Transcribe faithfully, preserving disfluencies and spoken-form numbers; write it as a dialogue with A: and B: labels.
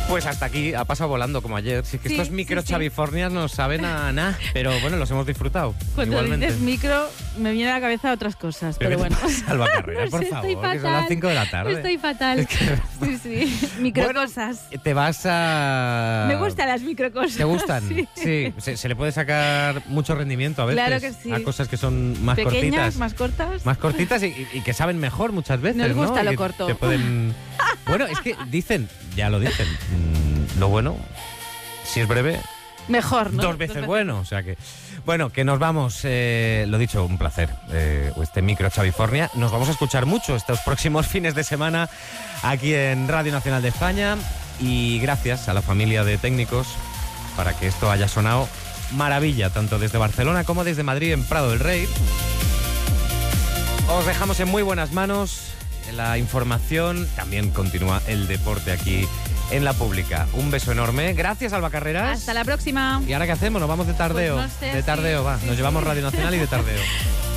A: Pues hasta aquí ha pasado volando como ayer. Si es que
B: Sí,
A: estos micro
B: sí, sí.
A: chavifornias no saben a nada, pero bueno, los hemos disfrutado.
B: Cuando
A: igualmente.
B: dices micro, me viene a la cabeza otras cosas, pero,
A: ¿qué te
B: bueno.
A: pasa, Alba Carrera,
B: No
A: por
B: sé,
A: favor,
B: estoy
A: que son las
B: fatal.
A: cinco de la tarde.
B: Estoy fatal.
A: Es que-
B: Sí, sí. Micro
A: Bueno,
B: cosas.
A: Te vas a...
B: Me gustan las micro cosas.
A: ¿Te gustan?
B: Sí.
A: Se, se le puede sacar mucho rendimiento a veces.
B: Claro que sí.
A: A cosas que son más
B: Pequeñas,
A: cortitas.
B: más cortas.
A: Más cortitas y, y- y que saben mejor muchas veces,
B: Nos
A: ¿no?
B: gusta
A: Y
B: lo
A: que
B: corto.
A: Te pueden... Bueno, es que dicen, ya lo dicen, mm, lo bueno, si es breve,
B: Mejor, ¿no?
A: dos veces bueno. O sea que, bueno, que nos vamos, eh, lo dicho, un placer, eh, este micro Chavifornia. Nos vamos a escuchar mucho estos próximos fines de semana aquí en Radio Nacional de España. Y gracias a la familia de técnicos para que esto haya sonado maravilla, tanto desde Barcelona como desde Madrid en Prado del Rey. Os dejamos en muy buenas manos la información, también continúa el deporte aquí en La Pública. Un beso enorme, gracias Alba Carreras.
B: Hasta la próxima.
A: ¿Y ahora qué hacemos? ¿Nos vamos de tardeo?
B: Pues no sé,
A: de tardeo,
B: sí,
A: va.
B: sí,
A: Nos llevamos
B: sí.
A: Radio Nacional y de tardeo.